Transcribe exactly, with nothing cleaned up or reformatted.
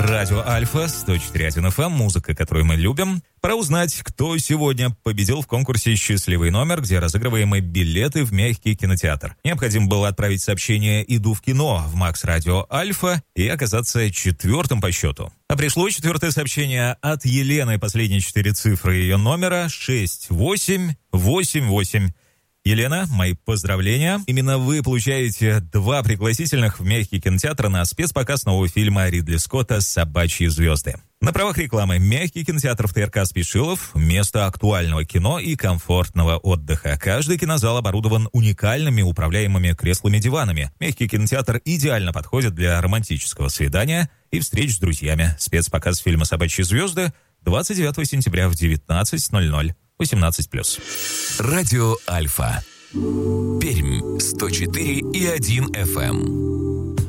Радио Альфа, сто четыре и один эф эм, музыка, которую мы любим. Пора узнать, кто сегодня победил в конкурсе «Счастливый номер», где разыгрываемы билеты в мягкий кинотеатр. Необходимо было отправить сообщение «Иду в кино» в Макс Радио Альфа и оказаться четвертым по счету. А пришло четвертое сообщение от Елены. Последние четыре цифры ее номера шесть восемь восемь восемь. Елена, мои поздравления. Именно вы получаете два пригласительных в мягкий кинотеатр на спецпоказ нового фильма Ридли Скотта «Собачьи звезды». На правах рекламы мягкий кинотеатр в ТРК Спешилов – место актуального кино и комфортного отдыха. Каждый кинозал оборудован уникальными управляемыми креслами-диванами. Мягкий кинотеатр идеально подходит для романтического свидания и встреч с друзьями. Спецпоказ фильма «Собачьи звезды» двадцать девятого сентября в девятнадцать ноль ноль. восемнадцать плюс. Радио Альфа. Пермь сто четыре и один эф эм.